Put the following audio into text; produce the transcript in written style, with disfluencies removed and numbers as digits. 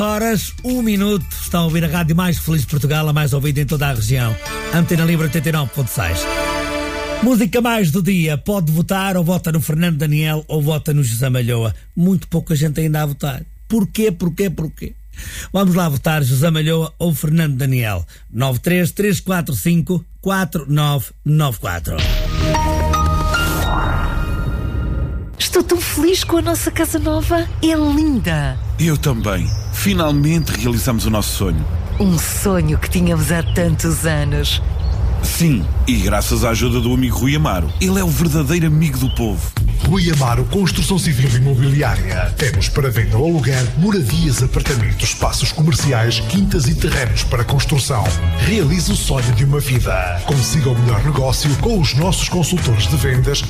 horas, 1 minuto. Estão a ouvir a rádio mais feliz de Portugal, a mais ouvida em toda a região. Antena Livre 89.6. Música mais do dia. Pode votar, ou vota no Fernando Daniel ou vota no José Malhoa. Muito pouca gente ainda a votar. Porquê? Vamos lá votar José Malhoa ou Fernando Daniel. 933454994. Estou tão feliz com a nossa casa nova. É linda. Eu também. Finalmente realizamos o nosso sonho. Um sonho que tínhamos há tantos anos. Sim, e graças à ajuda do amigo Rui Amaro. Ele é o verdadeiro amigo do povo. Rui Amaro Construção Civil e Imobiliária. Temos para venda ou aluguer moradias, apartamentos, espaços comerciais, quintas e terrenos para construção. Realize o sonho de uma vida. Consiga o melhor negócio com os nossos consultores de vendas